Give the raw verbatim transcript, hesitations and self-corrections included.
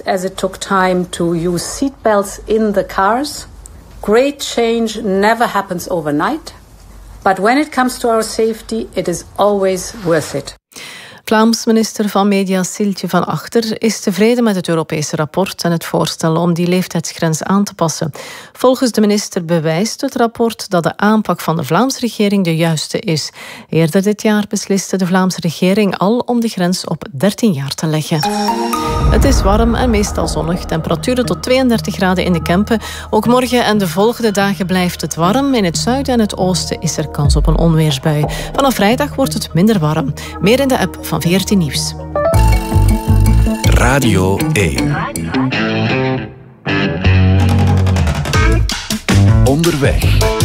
as it took time to use seatbelts in the cars. Great change never happens overnight. But when it comes to our safety, it is always worth it. Vlaams minister van Media Sieltje van Achter is tevreden met het Europese rapport en het voorstel om die leeftijdsgrens aan te passen. Volgens de minister bewijst het rapport dat de aanpak van de Vlaamse regering de juiste is. Eerder dit jaar besliste de Vlaamse regering al om de grens op dertien jaar te leggen. Het is warm en meestal zonnig. Temperaturen tot tweeëndertig graden in de Kempen. Ook morgen en de volgende dagen blijft het warm. In het zuiden en het oosten is er kans op een onweersbui. Vanaf vrijdag wordt het minder warm. Meer in de app van V R T Nieuws. Radio één. Onderweg.